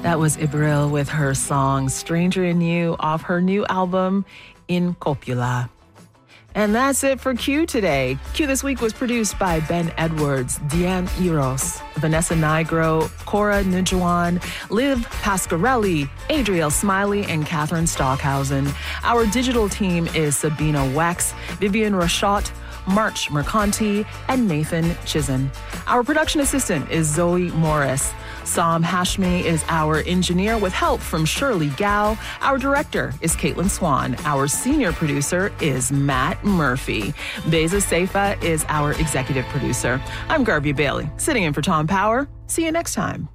That was Ibril with her song Stranger in You off her new album, In Copula. And that's it for Q today. Q this week was produced by Ben Edwards, Deanne Eros, Vanessa Nigro, Cora Nijuan, Liv Pasquarelli, Adriel Smiley, and Catherine Stockhausen. Our digital team is Sabina Wex, Vivian Rashot, March Mercanti, and Nathan Chisholm. Our production assistant is Zoe Morris. Sam Hashmi is our engineer with help from Shirley Gao. Our director is Caitlin Swan. Our senior producer is Matt Murphy. Beza Seifa is our executive producer. I'm Garvey Bailey, sitting in for Tom Power. See you next time.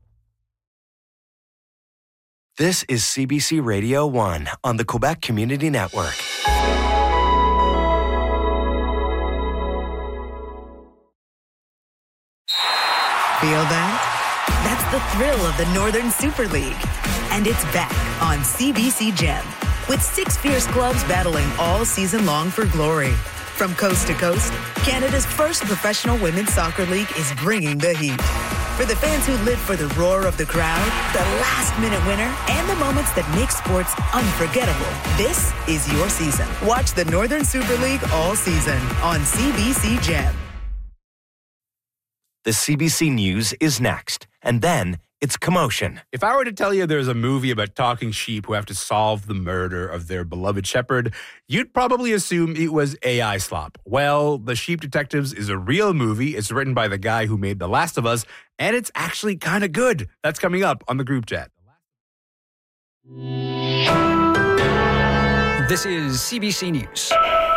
This is CBC Radio 1 on the Quebec Community Network. Feel that? That's the thrill of the Northern Super League. And it's back on CBC Gem, with 6 fierce clubs battling all season long for glory. From coast to coast, Canada's first professional women's soccer league is bringing the heat. For the fans who live for the roar of the crowd, the last-minute winner, and the moments that make sports unforgettable, this is your season. Watch the Northern Super League all season on CBC Gem. The CBC News is next, and then it's Commotion. If I were to tell you there's a movie about talking sheep who have to solve the murder of their beloved shepherd, you'd probably assume it was AI slop. Well, The Sheep Detectives is a real movie. It's written by the guy who made The Last of Us, and it's actually kind of good. That's coming up on the group chat. This is CBC News.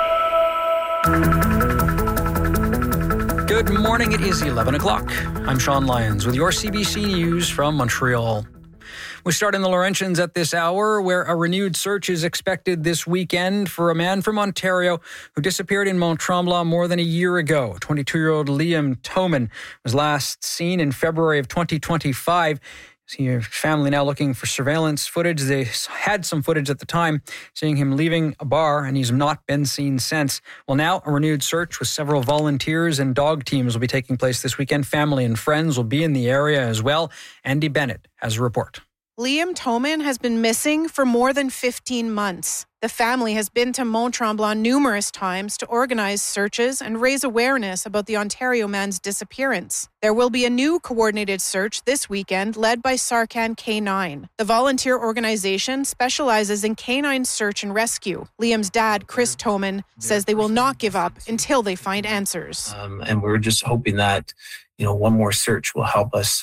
Good morning, it is 11 o'clock. I'm Sean Lyons with your CBC News from Montreal. We start in the Laurentians at this hour, where a renewed search is expected this weekend for a man from Ontario who disappeared in Mont Tremblant more than a year ago. 22-year-old Liam Toman was last seen in February of 2025. Your family now looking for surveillance footage. They had some footage at the time, seeing him leaving a bar, and he's not been seen since. Well, now a renewed search with several volunteers and dog teams will be taking place this weekend. Family and friends will be in the area as well. Andy Bennett has a report. Liam Toman has been missing for more than 15 months. The family has been to Mont Tremblant numerous times to organize searches and raise awareness about the Ontario man's disappearance. There will be a new coordinated search this weekend led by Sarcan K9. The volunteer organization specializes in canine search and rescue. Liam's dad, Chris Toman, says they will not give up until they find answers. And we're just hoping that, one more search will help us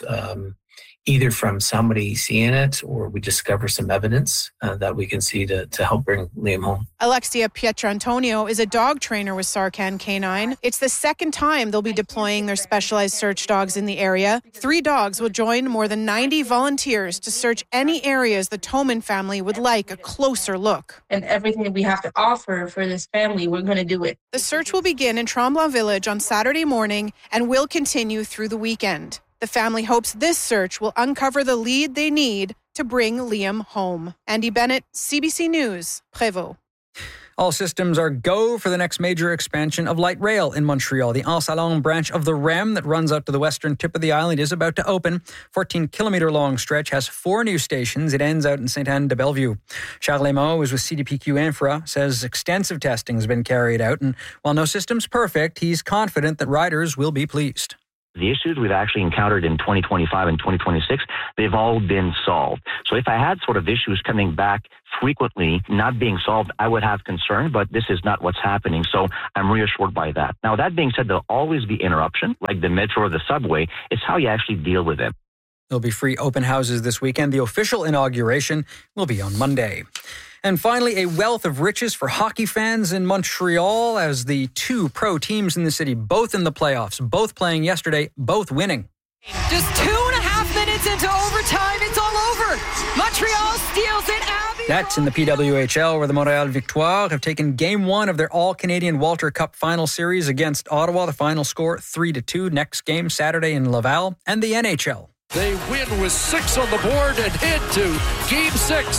either from somebody seeing it or we discover some evidence that we can see to help bring Liam home. Alexia Pietrantonio is a dog trainer with Sarcan K9. It's the second time they'll be deploying their specialized search dogs in the area. 3 dogs will join more than 90 volunteers to search any areas the Toman family would like a closer look. And everything that we have to offer for this family, we're going to do it. The search will begin in Tremblant Village on Saturday morning and will continue through the weekend. The family hopes this search will uncover the lead they need to bring Liam home. Andy Bennett, CBC News, Prévost. All systems are go for the next major expansion of light rail in Montreal. The Anse-à-Longue branch of the REM that runs out to the western tip of the island is about to open. 14-kilometer long stretch has 4 new stations. It ends out in Sainte-Anne-de-Bellevue. Charles Lemont, who is with CDPQ Infra, says extensive testing has been carried out. And while no system's perfect, he's confident that riders will be pleased. The issues we've actually encountered in 2025 and 2026, they've all been solved. So if I had sort of issues coming back frequently, not being solved, I would have concern, but this is not what's happening. So I'm reassured by that. Now, that being said, there'll always be interruption, like the metro or the subway. It's how you actually deal with it. There'll be free open houses this weekend. The official inauguration will be on Monday. And finally, a wealth of riches for hockey fans in Montreal as the 2 pro teams in the city, both in the playoffs, both playing yesterday, both winning. Just 2.5 minutes into overtime, it's all over. Montreal steals it. That's in the PWHL, where the Montréal Victoire have taken Game 1 of their All-Canadian Walter Cup final series against Ottawa. The final score 3-2. Next game Saturday in Laval. And the NHL. They win with 6 on the board and head to Game 6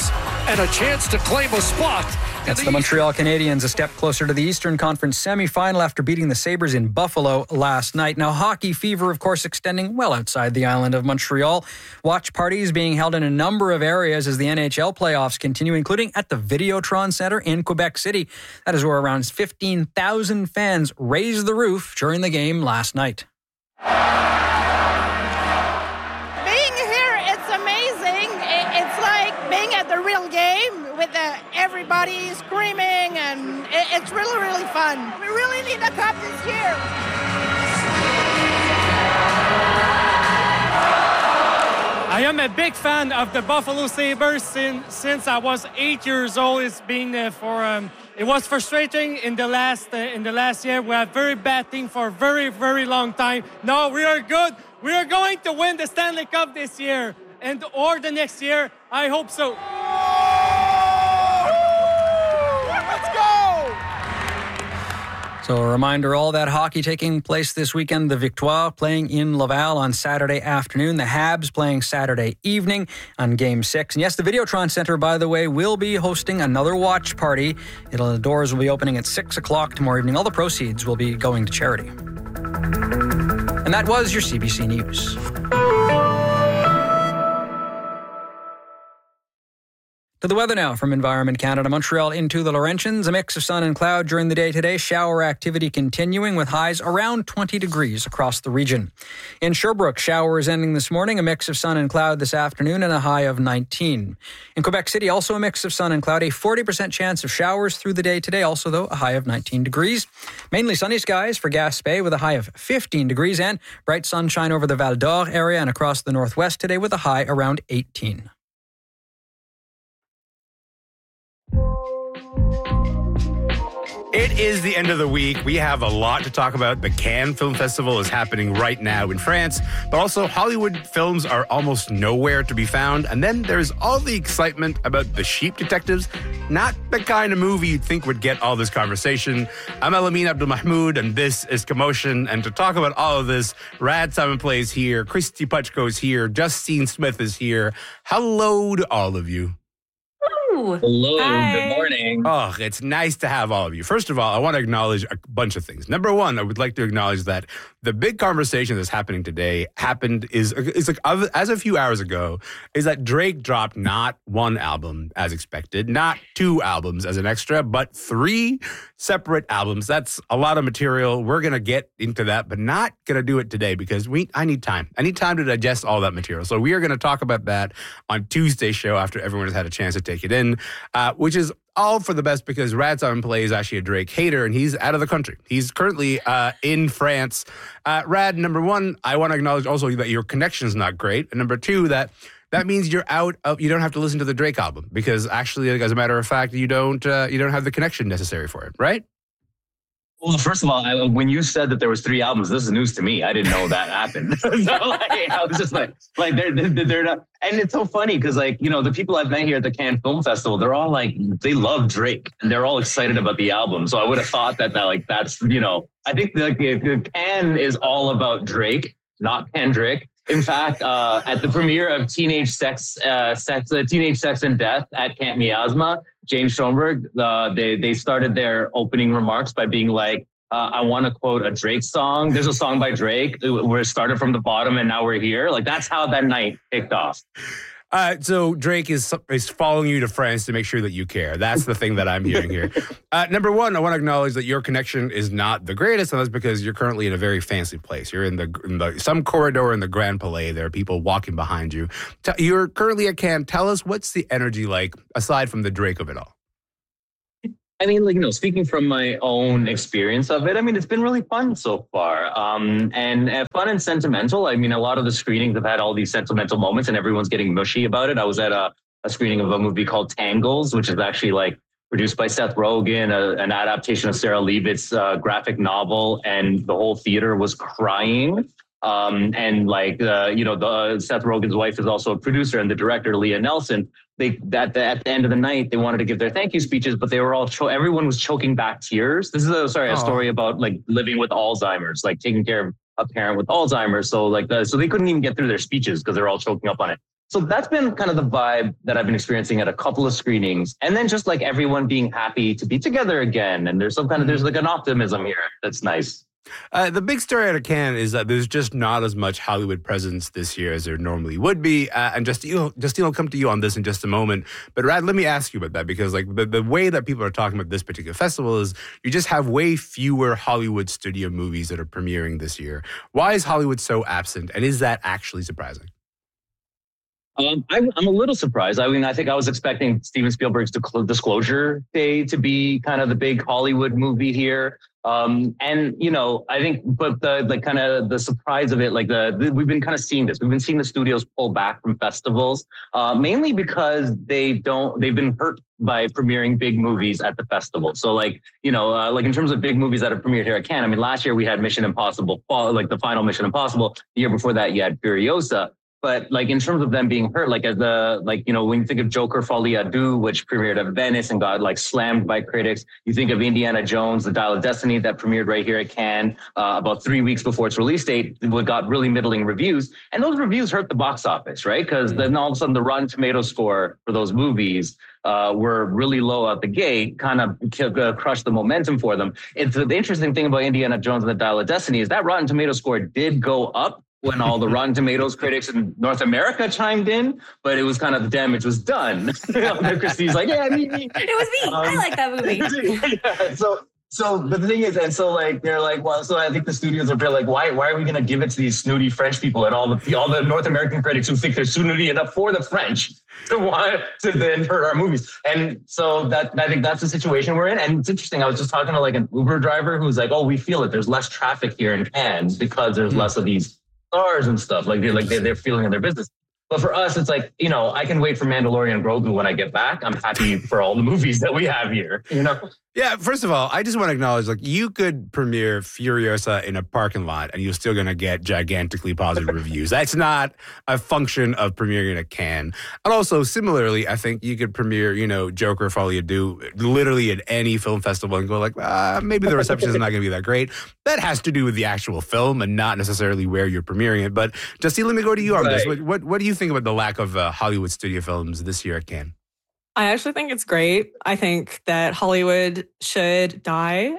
and a chance to claim a spot. It's the Montreal Canadiens a step closer to the Eastern Conference semifinal after beating the Sabres in Buffalo last night. Now, hockey fever, of course, extending well outside the island of Montreal. Watch parties being held in a number of areas as the NHL playoffs continue, including at the Videotron Center in Quebec City. That is where around 15,000 fans raised the roof during the game last night. Being here, it's amazing. It's like being at the real game with everybody screaming, and it's really, really fun. We really need the cup this year. I am a big fan of the Buffalo Sabres since I was 8 years old. It's been it was frustrating in the last year. We had very bad team for a very, very long time. No, we are good. We are going to win the Stanley Cup this year or the next year. I hope so. Let's go! So a reminder, all that hockey taking place this weekend. The Victoire playing in Laval on Saturday afternoon. The Habs playing Saturday evening on Game 6. And yes, the Videotron Center, by the way, will be hosting another watch party. The doors will be opening at 6 o'clock tomorrow evening. All the proceeds will be going to charity. And that was your CBC News. To the weather now from Environment Canada. Montreal into the Laurentians. A mix of sun and cloud during the day today. Shower activity continuing with highs around 20 degrees across the region. In Sherbrooke, showers ending this morning. A mix of sun and cloud this afternoon and a high of 19. In Quebec City, also a mix of sun and cloud. A 40% chance of showers through the day today. Also, though, a high of 19 degrees. Mainly sunny skies for Gaspé with a high of 15 degrees. And bright sunshine over the Val d'Or area and across the northwest today with a high around 18. It is the end of the week. We have a lot to talk about. The Cannes Film Festival is happening right now in France, but also Hollywood films are almost nowhere to be found. And then there's all the excitement about The Sheep Detectives, not the kind of movie you'd think would get all this conversation. I'm Elamin Abdelmahmoud, and this is Commotion. And to talk about all of this, Rad Simon Plays here, Christy Putchko is here, Justine Smith is here. Hello to all of you. Hello, Hi. Good morning. Oh, it's nice to have all of you. First of all, I want to acknowledge a bunch of things. Number one, I would like to acknowledge that the big conversation that's happening today is like as a few hours ago, is that Drake dropped not one album as expected, not two albums as an extra, but 3 separate albums. That's a lot of material. We're going to get into that, but not going to do it today because I need time. I need time to digest all that material. So we are going to talk about that on Tuesday's show after everyone has had a chance to take it in, which is all for the best because Rad Simon Play is actually a Drake hater and he's out of the country. He's currently in France. Rad, number one, I want to acknowledge also that your connection is not great. And number two, that means you don't have to listen to the Drake album because actually, like, as a matter of fact, you don't have the connection necessary for it, right? Well, first of all, when you said that there was 3 albums, this is news to me. I didn't know that happened. So I was just like they're not. And it's so funny because the people I've met here at the Cannes Film Festival, they're all like, they love Drake and they're all excited about the album. So I would have thought that that's, I think the Cannes is all about Drake, not Kendrick. In fact, at the premiere of Teenage Sex and Death at Camp Miasma, James Schoenberg, they started their opening remarks by being like, I want to quote a Drake song. There's a song by Drake. We're started from the bottom and now we're here. Like, that's how that night kicked off. So Drake is following you to France to make sure that you care. That's the thing that I'm hearing here. Number one, I want to acknowledge that your connection is not the greatest, and that's because you're currently in a very fancy place. You're in some corridor in the Grand Palais. There are people walking behind you. You're currently at Cannes. Tell us, what's the energy like aside from the Drake of it all? I mean, speaking from my own experience of it, I mean, it's been really fun so far. And fun and sentimental. I mean, a lot of the screenings have had all these sentimental moments and everyone's getting mushy about it. I was at a screening of a movie called Tangles, which is actually produced by Seth Rogen, an adaptation of Sarah Leavitt's graphic novel. And the whole theater was crying. Seth Rogen's wife is also a producer and the director, Leah Nelson. At the end of the night, they wanted to give their thank you speeches, but they were everyone was choking back tears. This is a story about living with Alzheimer's, taking care of a parent with Alzheimer's. So so they couldn't even get through their speeches because they're all choking up on it. So that's been kind of the vibe that I've been experiencing at a couple of screenings. And then just like everyone being happy to be together again. And there's there's like an optimism here that's nice. The big story out of Cannes is that there's just not as much Hollywood presence this year as there normally would be. And Justine will come to you on this in just a moment. But Rad, let me ask you about that, because like the way that people are talking about this particular festival is you just have way fewer Hollywood studio movies that are premiering this year. Why is Hollywood so absent? And is that actually surprising? I'm a little surprised. I mean, I think I was expecting Steven Spielberg's Disclosure Day to be kind of the big Hollywood movie here. And, you know, I think, but the surprise of it, we've been kind of seeing this. We've been seeing the studios pull back from festivals, mainly because they've been hurt by premiering big movies at the festival. So in terms of big movies that have premiered here at Cannes, I mean, last year we had Mission Impossible, the final Mission Impossible. The year before that, you had Furiosa. But like in terms of them being hurt, when you think of Joker Folie à Deux, which premiered at Venice and got slammed by critics, you think of Indiana Jones, The Dial of Destiny, that premiered right here at Cannes about 3 weeks before its release date, got really middling reviews. And those reviews hurt the box office, right? Because then all of a sudden the Rotten Tomatoes score for those movies were really low out the gate, kind of crushed the momentum for them. The interesting thing about Indiana Jones and The Dial of Destiny is that Rotten Tomatoes score did go up when all the Rotten Tomatoes critics in North America chimed in, but it was kind of the damage was done. Christy's like, yeah, me. It was me. I like that movie. Yeah, so but the thing is, and so they're like, well, so I think the studios are like, why are we going to give it to these snooty French people and all the North American critics who think they're snooty enough for the French to want to then hurt our movies? And so I think that's the situation we're in. And it's interesting. I was just talking to an Uber driver who's like, oh, we feel it. There's less traffic here in Cannes because there's less of these stars and stuff. They're feeling in their business. But for us, it's like, you know, I can wait for Mandalorian and Grogu when I get back. I'm happy for all the movies that we have here, you know? Yeah, first of all, I just want to acknowledge, you could premiere Furiosa in a parking lot and you're still going to get gigantically positive reviews. That's not a function of premiering at Cannes. And also, similarly, I think you could premiere, Joker Folie à Deux literally at any film festival and go maybe the reception is not going to be that great. That has to do with the actual film and not necessarily where you're premiering it. But Justine, let me go to you on this. What do you think about the lack of Hollywood studio films this year at Cannes? I actually think it's great. I think that Hollywood should die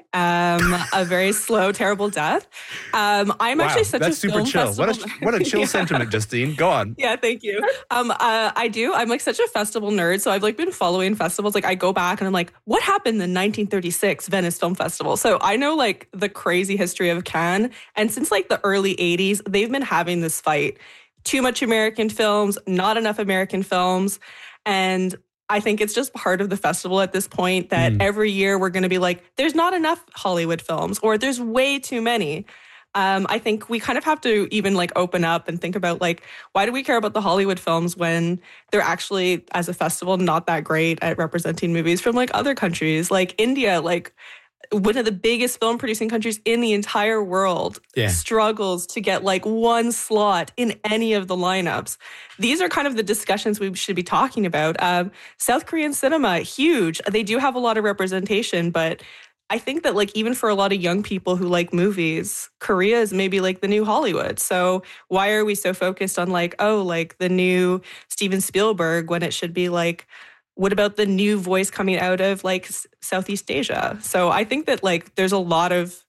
a very slow, terrible death. I'm actually such a film festival. What a chill sentiment, Justine. Go on. Yeah, thank you. I do. I'm such a festival nerd, so I've been following festivals. I go back and I'm like, what happened in 1936 Venice Film Festival? So I know the crazy history of Cannes, and since the early 80s, they've been having this fight. Too much American films, not enough American films, and I think it's just part of the festival at this point that every year we're going to be there's not enough Hollywood films or there's way too many. I think we kind of have to even open up and think about why do we care about the Hollywood films when they're actually, as a festival, not that great at representing movies from other countries like India, one of the biggest film producing countries in the entire world struggles to get one slot in any of the lineups. These are kind of the discussions we should be talking about. South Korean cinema, huge. They do have a lot of representation, but I think that even for a lot of young people who like movies, Korea is maybe the new Hollywood. So why are we so focused on the new Steven Spielberg when it should be what about the new voice coming out of Southeast Asia? So I think that there's a lot of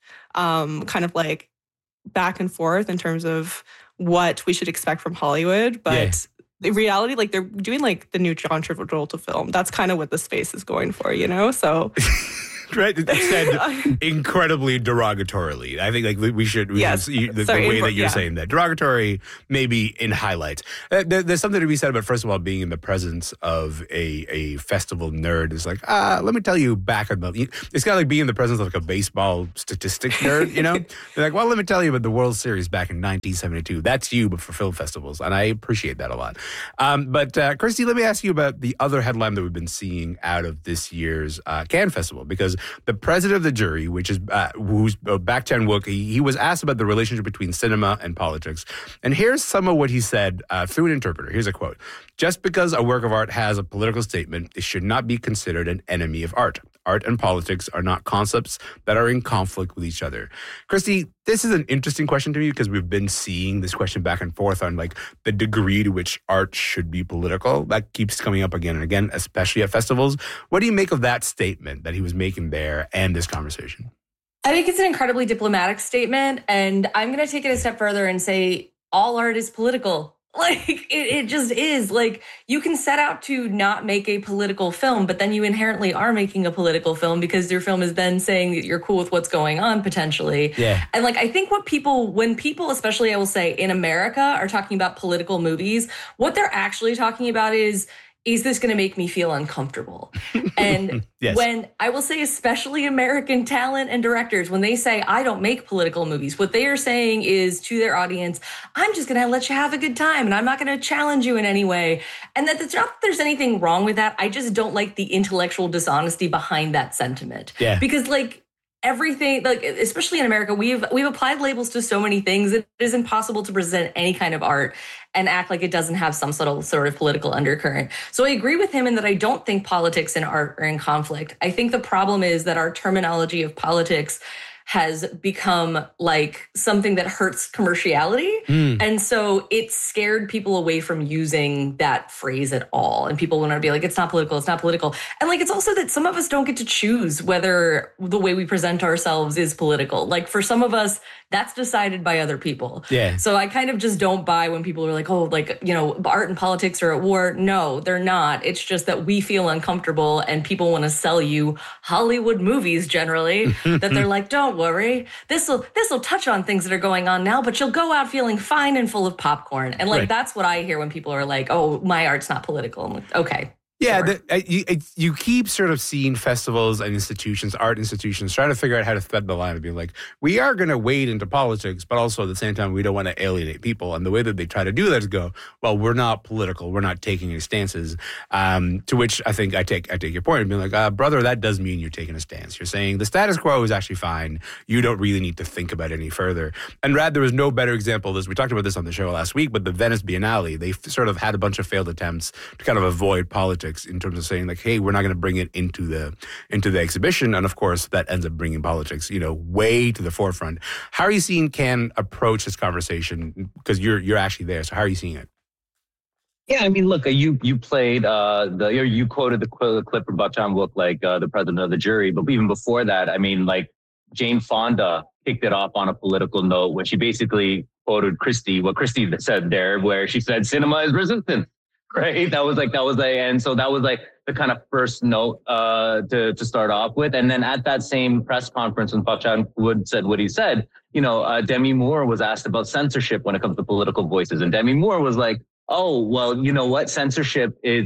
back and forth in terms of what we should expect from Hollywood. But in reality, they're doing the new John Travolta film. That's kind of what the space is going for, So... Right, it's said incredibly derogatorily. I think we should the way that you're saying that derogatory, maybe in highlights. There's something to be said about, first of all, being in the presence of a festival nerd. It's let me tell you back about it's kind of being in the presence of a baseball statistics nerd. They're well, let me tell you about the World Series back in 1972. That's you, but for film festivals, and I appreciate that a lot. But Christy, let me ask you about the other headline that we've been seeing out of this year's Cannes Festival, because the president of the jury, which is who's Baek Chan-wook, he was asked about the relationship between cinema and politics. And here's some of what he said through an interpreter. Here's a quote. "Just because a work of art has a political statement, it should not be considered an enemy of art. Art and politics are not concepts that are in conflict with each other." Christy, This is an interesting question to me because we've been seeing this question back and forth on like the degree to which art should be political. That keeps coming up again and again, especially at festivals. What do you make of that statement that he was making there and this conversation? I think it's an incredibly diplomatic statement, and I'm going to take it a step further and say all art is political. Like, it just is. Like, you can set out to not make a political film, but then you inherently are making a political film because your film is then saying that you're cool with what's going on, potentially. Yeah. And, like, I think when people, especially I will say in America, are talking about political movies, what they're actually talking about is this going to make me feel uncomfortable? And yes. When I will say, especially American talent and directors, when they say, I don't make political movies, what they are saying is to their audience, I'm just going to let you have a good time and I'm not going to challenge you in any way. And that it's not that there's anything wrong with that. I just don't like the intellectual dishonesty behind that sentiment. Yeah. Because like, everything, like especially in America, we've applied labels to so many things. It is impossible to present any kind of art and act like it doesn't have some sort of political undercurrent. So I agree with him in that I don't think politics and art are in conflict. I think the problem is that our terminology of politics has become like something that hurts commerciality. And so it scared people away from using that phrase at all. And people want to be like, it's not political, it's not political. And like, it's also that some of us don't get to choose whether the way we present ourselves is political. Like for some of us, that's decided by other people. Yeah. So I kind of just don't buy when people are like, oh, like, you know, art and politics are at war. No, they're not. It's just that we feel uncomfortable and people want to sell you Hollywood movies generally that they're like, don't worry, this will touch on things that are going on now, but you'll go out feeling fine and full of popcorn. And like, Right. That's what I hear when people are like, oh, my art's not political. I'm like, okay. Yeah, sure. you keep sort of seeing festivals and institutions, art institutions, trying to figure out how to thread the line of being like, we are going to wade into politics, but also at the same time, we don't want to alienate people. And the way that they try to do that is go, well, we're not political. We're not taking any stances. To which I think I take your point and being like, brother, that does mean you're taking a stance. You're saying the status quo is actually fine. You don't really need to think about it any further. And Rad, there was no better example of this. We talked about this on the show last week, but the Venice Biennale, they sort of had a bunch of failed attempts to kind of avoid politics in terms of saying like, hey, we're not going to bring it into the exhibition. And of course, that ends up bringing politics, way to the forefront. How are you seeing Cannes approach this conversation? Because you're actually there. So how are you seeing it? Yeah, I mean, look, you played you quoted the clip from Bak Chan-wook, like the president of the jury. But even before that, I mean, like Jane Fonda kicked it off on a political note when she basically quoted what Christie said there, where she said, cinema is resistance. Right. That was and so that was like the kind of first note to start off with. And then at that same press conference when Bak Chan-wook said what he said, Demi Moore was asked about censorship when it comes to political voices. And Demi Moore was like, oh, well, you know what? Censorship it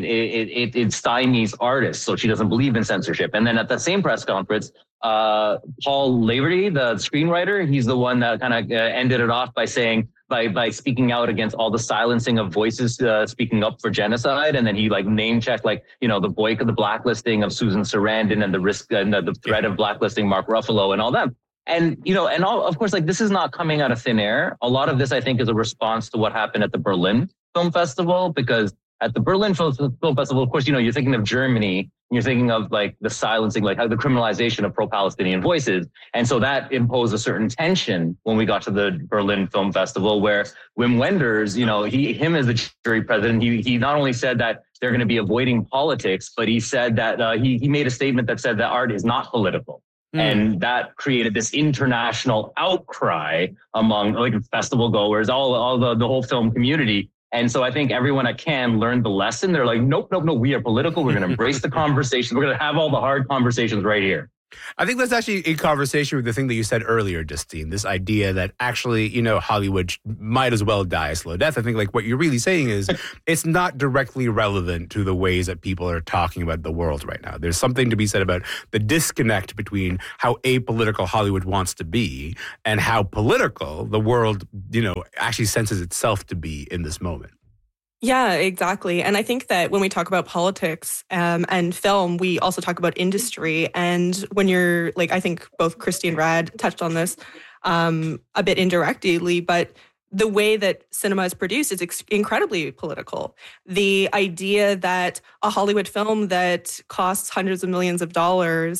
stymies artists. So she doesn't believe in censorship. And then at the same press conference, Paul Laverty, the screenwriter, he's the one that kind of ended it off by saying, by speaking out against all the silencing of voices speaking up for genocide. And then he like name checked the blacklisting of Susan Sarandon and the risk and the threat of blacklisting Mark Ruffalo and all that. And, of course, like this is not coming out of thin air. A lot of this, I think, is a response to what happened at the Berlin Film Festival, because at the Berlin Film Festival, of course, you're thinking of Germany, you're thinking of like the silencing, like how the criminalization of pro-Palestinian voices. And so that imposed a certain tension when we got to the Berlin Film Festival, where Wim Wenders, him as the jury president, he not only said that they're going to be avoiding politics, but he said that he made a statement that said that art is not political. And that created this international outcry among like festival goers, all the whole film community. And so I think everyone at Cannes learned the lesson. They're like, nope, we are political. We're going to embrace the conversation. We're going to have all the hard conversations right here. I think that's actually in conversation with the thing that you said earlier, Justine, this idea that actually, Hollywood might as well die a slow death. I think like what you're really saying is it's not directly relevant to the ways that people are talking about the world right now. There's something to be said about the disconnect between how apolitical Hollywood wants to be and how political the world, actually senses itself to be in this moment. Yeah, exactly. And I think that when we talk about politics and film, we also talk about industry. And when you're like, I think both Christy and Rad touched on this a bit indirectly, but the way that cinema is produced is incredibly political. The idea that a Hollywood film that costs hundreds of millions of dollars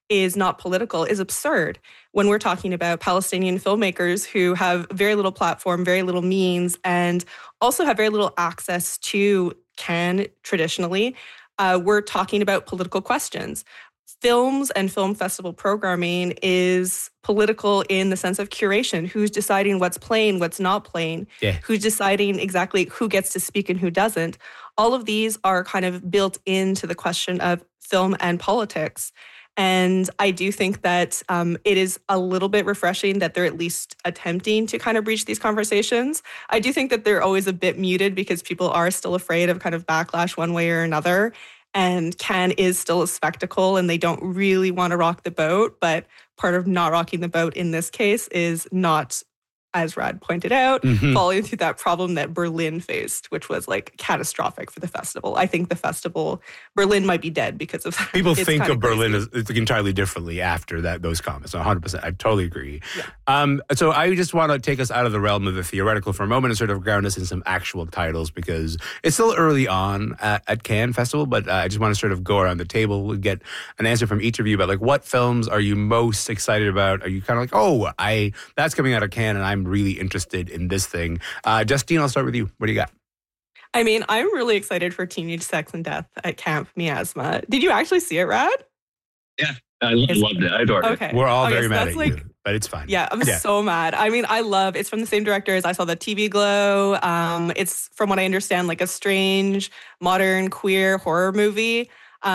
is not political is absurd when we're talking about Palestinian filmmakers who have very little platform, very little means, and also have very little access to Cannes traditionally. We're talking about political questions. Films and film festival programming is political in the sense of curation. Who's deciding what's playing, what's not playing? Yeah. Who's deciding exactly who gets to speak and who doesn't? All of these are kind of built into the question of film and politics. And I do think that it is a little bit refreshing that they're at least attempting to kind of breach these conversations. I do think that they're always a bit muted because people are still afraid of kind of backlash one way or another. And Cannes is still a spectacle and they don't really want to rock the boat. But part of not rocking the boat in this case is not, as Rad pointed out, falling through that problem that Berlin faced, which was like catastrophic for the festival. I think the festival, Berlin might be dead because of that. People think of Berlin as entirely differently after those comments. 100%. I totally agree. Yeah. So I just want to take us out of the realm of the theoretical for a moment and sort of ground us in some actual titles because it's still early on at Cannes Festival, but I just want to sort of go around the table and get an answer from each of you about like what films are you most excited about? Are you kind of like, oh, that's coming out of Cannes and I'm really interested in this thing. Justine, I'll start with you. What do you got? I mean, I'm really excited for Teenage Sex and Death at Camp Miasma. Did you actually see it, Rad? Yeah, I loved it. I adored it. We're all very mad at you, but it's fine. Yeah, I'm so mad. I mean, it's from the same directors. I saw the TV Glow. It's, from what I understand, like a strange, modern, queer horror movie.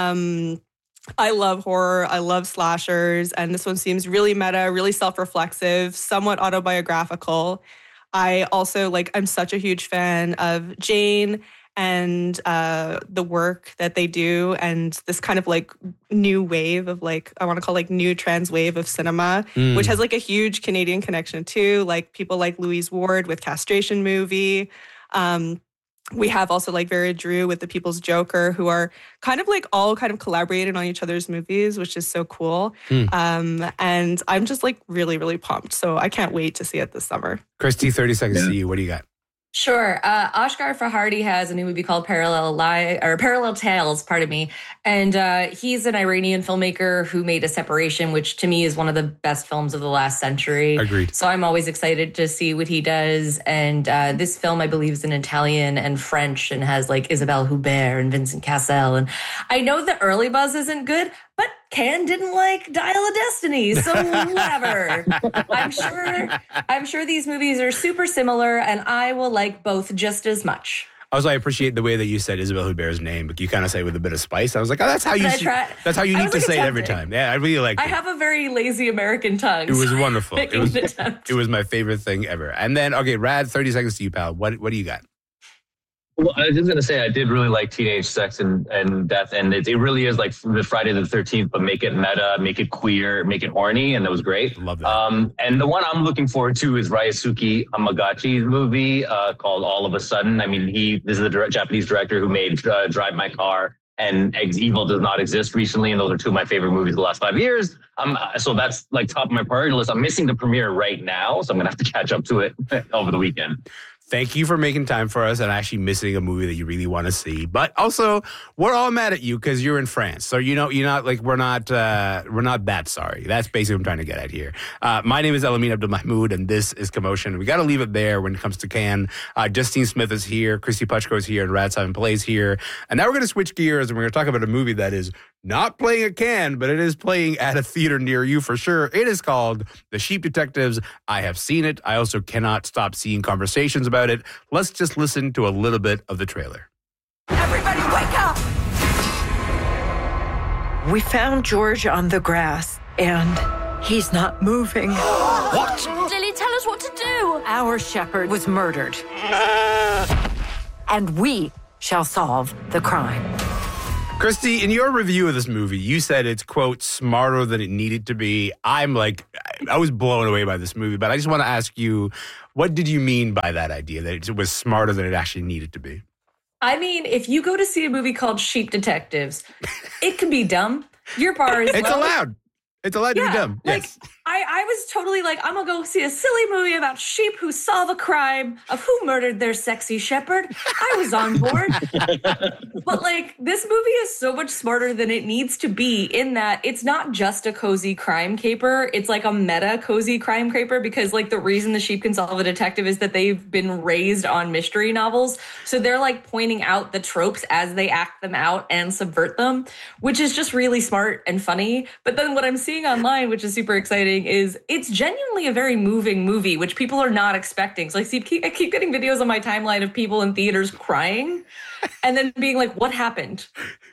I love horror. I love slashers. And this one seems really meta, really self-reflexive, somewhat autobiographical. I also, I'm such a huge fan of Jane and the work that they do and this kind of new wave of I want to call new trans wave of cinema, which has a huge Canadian connection too. People like Louise Ward with Castration Movie. We have also Vera Drew with The People's Joker, who are kind of all kind of collaborating on each other's movies, which is so cool. And I'm just really, really pumped. So I can't wait to see it this summer. Christy, 30 seconds to you. What do you got? Sure. Ashghar Farhadi has a new movie called Parallel Tales, and he's an Iranian filmmaker who made A Separation, which to me is one of the best films of the last century. Agreed. So I'm always excited to see what he does. And this film, I believe, is in Italian and French and has Isabelle Huppert and Vincent Cassel. And I know the early buzz isn't good, but Cannes didn't like Dial of Destiny, so whatever. I'm sure these movies are super similar, and I will like both just as much. Also, I appreciate the way that you said Isabelle Huppert's name, but you kind of say it with a bit of spice. I was like, oh, that's how you need to say it every time. Yeah, I really liked it. I have a very lazy American tongue. It was wonderful. It was my favorite thing ever. And then, okay, Rad, 30 seconds to you, pal. What do you got? Well, I was just going to say, I did really like Teenage Sex and Death, and it really is like the Friday the 13th, but make it meta, make it queer, make it horny, and that was great. Love that. And the one I'm looking forward to is Ryosuke Hamagachi's movie called All of a Sudden. I mean, this is the Japanese director who made Drive My Car and Eggs Evil Does Not Exist recently, and those are two of my favorite movies of the last 5 years. So that's top of my priority list. I'm missing the premiere right now, so I'm going to have to catch up to it over the weekend. Thank you for making time for us and actually missing a movie that you really want to see. But also, we're all mad at you because you're in France. So, you're not we're not that sorry. That's basically what I'm trying to get at here. My name is Elamin Abdelmahmoud, and this is Commotion. We got to leave it there when it comes to Cannes. Justine Smith is here, Christy Puchko is here, and Rad Simon Plays here. And now we're going to switch gears and we're going to talk about a movie that is not playing at Cannes, but it is playing at a theater near you for sure. It is called The Sheep Detectives. I have seen it. I also cannot stop seeing conversations about it. Let's just listen to a little bit of the trailer. Everybody wake up! We found George on the grass, and he's not moving. What? Lily, tell us what to do. Our shepherd was murdered. And we shall solve the crime. Christy, in your review of this movie, you said it's, quote, smarter than it needed to be. I was blown away by this movie, but I just want to ask you, what did you mean by that idea, that it was smarter than it actually needed to be? I mean, if you go to see a movie called Sheep Detectives, it can be dumb. Your bar is It's low. allowed. It's allowed to be dumb. Like, yes. I was totally like, I'm gonna go see a silly movie about sheep who solve a crime of who murdered their sexy shepherd. I was on board. But like, this movie is so much smarter than it needs to be in that it's not just a cozy crime caper. It's like a meta cozy crime caper because like the reason the sheep can solve a detective is that they've been raised on mystery novels. So they're like pointing out the tropes as they act them out and subvert them, which is just really smart and funny. But then what I'm seeing online, which is super exciting, is it's genuinely a very moving movie, which people are not expecting. So I keep getting videos on my timeline of people in theaters crying and then being like, what happened?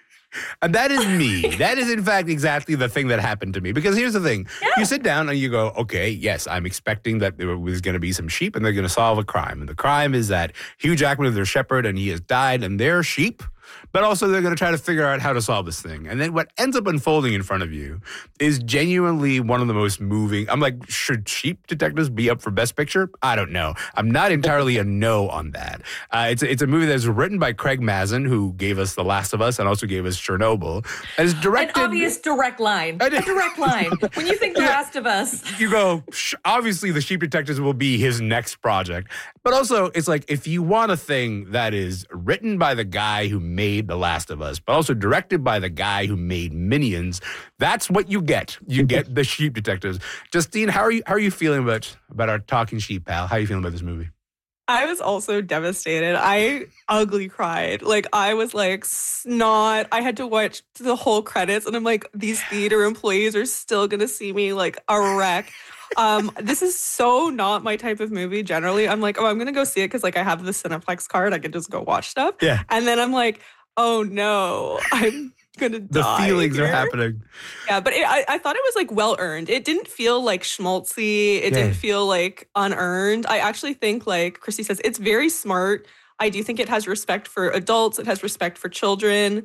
And that is me. That is, in fact, exactly the thing that happened to me. Because here's the thing. Yeah. You sit down and you go, okay, yes, I'm expecting that there was going to be some sheep and they're going to solve a crime. And the crime is that Hugh Jackman is their shepherd and he has died and they're sheep. But also they're going to try to figure out how to solve this thing. And then what ends up unfolding in front of you is genuinely one of the most moving. I'm like, should sheep detectives be up for Best Picture? I don't know. I'm not entirely a no on that. It's a movie that's written by Craig Mazin, who gave us The Last of Us and also gave us Chernobyl. And it's directed... An obvious direct line. A direct line. When you think The Last of Us... You go, obviously the sheep detectives will be his next project. But also, it's like, if you want a thing that is written by the guy who made The Last of Us, but also directed by the guy who made Minions, that's what you get. You get the sheep detectives. Justine, how are you feeling about our talking sheep, pal? How are you feeling about this movie? I was also devastated. I ugly cried. Like, I was like snot. I had to watch the whole credits and I'm like, these theater employees are still going to see me like a wreck. This is so not my type of movie generally. I'm like, oh, I'm going to go see it because like I have the Cineplex card. I can just go watch stuff. Yeah. And then I'm like, oh no, I'm going to die. The feelings here. are happening. Yeah, but I thought it was like well earned. It didn't feel like schmaltzy. It didn't feel like unearned. I actually think, like Christy says, it's very smart. I do think it has respect for adults. It has respect for children.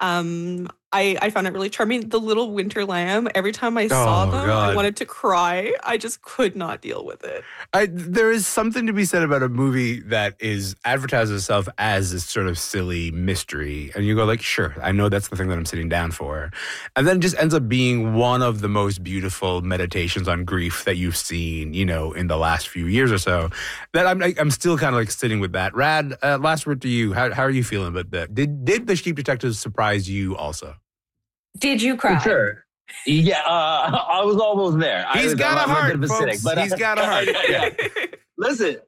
I found it really charming. The little winter lamb, every time I saw them, I wanted to cry. I just could not deal with it. There is something to be said about a movie that is advertises itself as this sort of silly mystery. And you go like, sure, I know that's the thing that I'm sitting down for. And then it just ends up being one of the most beautiful meditations on grief that you've seen, you know, in the last few years or so. That I'm still kind of like sitting with that. Rad, last word to you. How are you feeling about that? Did the Sheep Detectives surprise you also? Did you cry? For sure. Yeah, I was almost there. He's got a heart, folks. But he's got a heart. Yeah. Listen,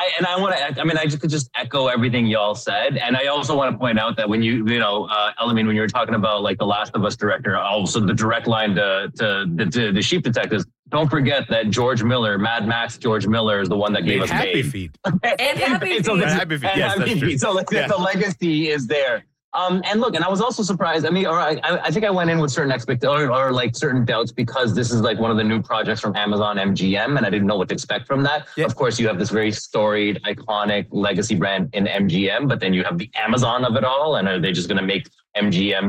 I could just echo everything y'all said, and I also want to point out that when Elamine, when you were talking about like the Last of Us director, also the direct line to the Sheep Detectives. Don't forget that George Miller, Mad Max George Miller, is the one that gave us Happy Feet. And Happy Feet. Happy Feet. Yes, that's true. So the legacy is there. And look, and I was also surprised. I mean, I think I went in with certain expectations or like certain doubts because this is like one of the new projects from Amazon MGM, and I didn't know what to expect from that. Yeah. Of course, you have this very storied, iconic legacy brand in MGM, but then you have the Amazon of it all, and are they just going to make MGM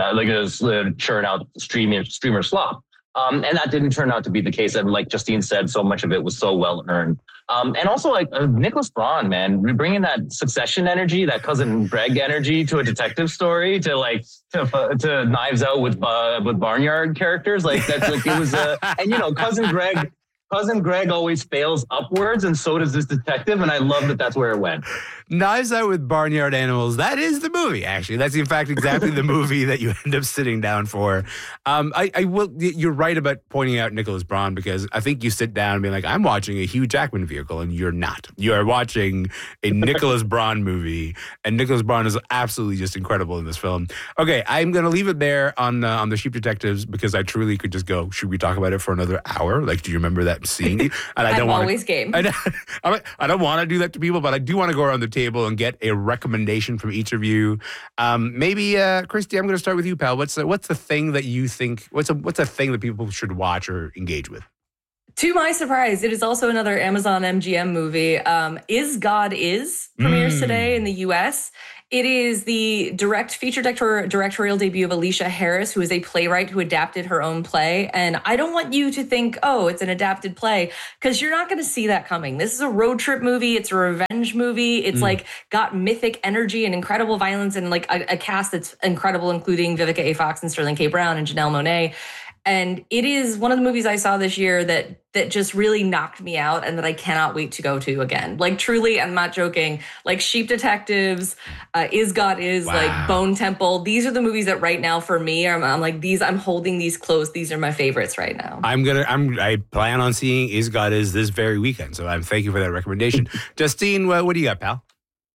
churn out streamer slop? And that didn't turn out to be the case. And like Justine said, so much of it was so well earned. And also like Nicholas Braun, man, bringing that Succession energy, that Cousin Greg energy to a detective story, to Knives Out with Barnyard characters. Like that's like it was and Cousin Greg always fails upwards, and so does this detective, and I love that that's where it went. Knives Out with Barnyard Animals. That is the movie, actually. That's, in fact, exactly the movie that you end up sitting down for. You're right about pointing out Nicholas Braun, because I think you sit down and be like, I'm watching a Hugh Jackman vehicle, and you're not. You are watching a Nicholas Braun movie, and Nicholas Braun is absolutely just incredible in this film. Okay, I'm going to leave it there on the Sheep Detectives, because I truly could just go, should we talk about it for another hour? Like, do you remember that scene? And I'm always game. I don't want to do that to people, but I do want to go around the table and get a recommendation from each of you. Maybe Christy, I'm going to start with you, pal. What's the thing that you think? What's a thing that people should watch or engage with? To my surprise, it is also another Amazon MGM movie. Is God Is premieres today in the U.S. It is the directorial debut of Alicia Harris, who is a playwright who adapted her own play. And I don't want you to think, oh, it's an adapted play, because you're not going to see that coming. This is a road trip movie. It's a revenge movie. It's like got mythic energy and incredible violence and like a cast that's incredible, including Vivica A. Fox and Sterling K. Brown and Janelle Monáe. And it is one of the movies I saw this year that just really knocked me out and that I cannot wait to go to again. Like, truly, I'm not joking. Like, Sheep Detectives, Is God Is, like Bone Temple. These are the movies that right now for me, I'm like, I'm holding these close. These are my favorites right now. I plan on seeing Is God Is this very weekend. So I'm thank you for that recommendation. Justine, what do you got, pal?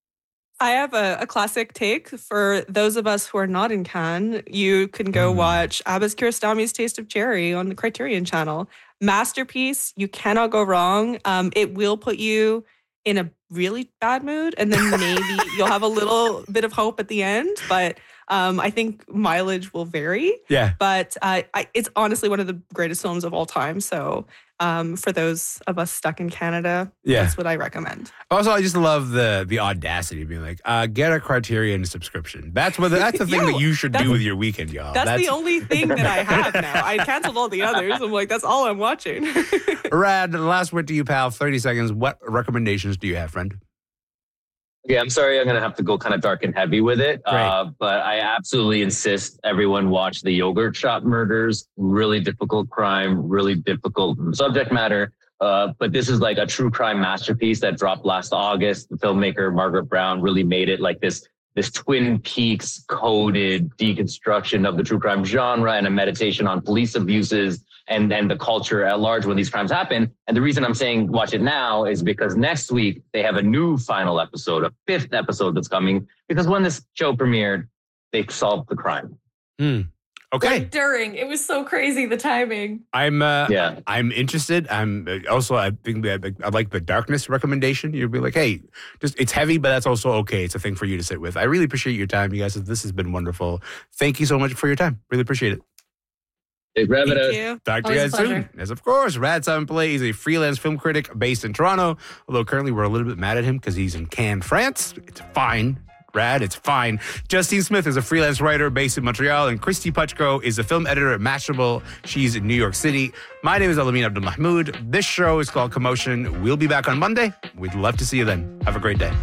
I have a classic take for those of us who are not in Cannes. You can go watch Abbas Kiarostami's Taste of Cherry on the Criterion Channel. Masterpiece. You cannot go wrong. It will put you in a really bad mood, and then maybe you'll have a little bit of hope at the end. But I think mileage will vary. Yeah. But it's honestly one of the greatest films of all time. So for those of us stuck in Canada, that's what I recommend. Also, I just love the audacity of being like, get a Criterion subscription. That's the thing that you should do with your weekend, y'all. That's the only thing that I have now. I canceled all the others. I'm like, that's all I'm watching. Rad, the last word to you, pal. 30 seconds. What recommendations do you have, friend? Okay, I'm sorry, I'm going to have to go kind of dark and heavy with it. But I absolutely insist everyone watch the Yogurt Shop Murders. Really difficult crime, really difficult subject matter. But this is like a true crime masterpiece that dropped last August. The filmmaker, Margaret Brown, really made it like this Twin Peaks coded deconstruction of the true crime genre and a meditation on police abuses and the culture at large when these crimes happen. And the reason I'm saying watch it now is because next week they have a new final episode, a 5th episode that's coming, because when this show premiered, they solved the crime. Okay. Like during, it was so crazy, the timing. I'm interested. I think that I like the darkness recommendation. You'd be like, hey, it's heavy, but that's also okay. It's a thing for you to sit with. I really appreciate your time, you guys. This has been wonderful. Thank you so much for your time. Really appreciate it. Hey, Thank you. Talk to you guys soon. As of course, Rad Simon Play is a freelance film critic based in Toronto. Although currently we're a little bit mad at him because he's in Cannes, France. It's fine. Rad, it's fine. Justine Smith is a freelance writer based in Montreal, and Christy Puchko is a film editor at Mashable. She's in New York City. My name is Alamin Abdulmahmoud. This show is called Commotion. We'll be back on Monday. We'd love to see you then. Have a great day.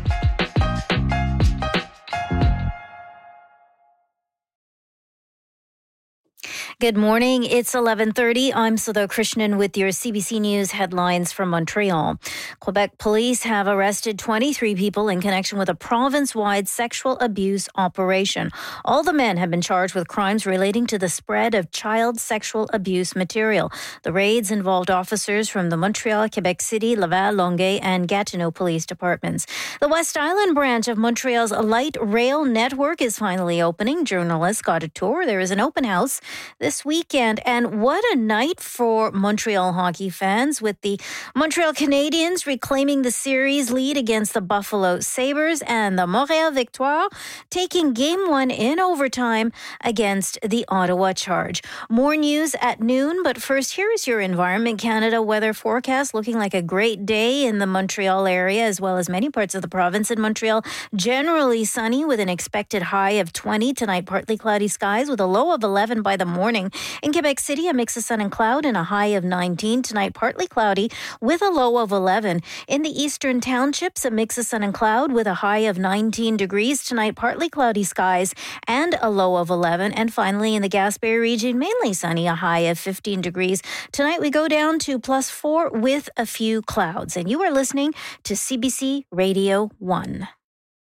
Good morning. It's 11:30. I'm Sudha Krishnan with your CBC News headlines from Montreal. Quebec police have arrested 23 people in connection with a province-wide sexual abuse operation. All the men have been charged with crimes relating to the spread of child sexual abuse material. The raids involved officers from the Montreal, Quebec City, Laval, Longueuil, and Gatineau police departments. The West Island branch of Montreal's light rail network is finally opening. Journalists got a tour. There is an open house this weekend. And what a night for Montreal hockey fans, with the Montreal Canadiens reclaiming the series lead against the Buffalo Sabres and the Montreal Victoire taking Game 1 in overtime against the Ottawa Charge. More news at noon, but first, here is your Environment Canada weather forecast. Looking like a great day in the Montreal area as well as many parts of the province. In Montreal, generally sunny with an expected high of 20. Tonight, partly cloudy skies with a low of 11 by the morning. In Quebec City, a mix of sun and cloud and a high of 19. Tonight, partly cloudy with a low of 11. In the eastern townships, a mix of sun and cloud with a high of 19 degrees. Tonight, partly cloudy skies and a low of 11. And finally, in the Gaspé region, mainly sunny, a high of 15 degrees. Tonight, we go down to +4 with a few clouds. And you are listening to CBC Radio 1.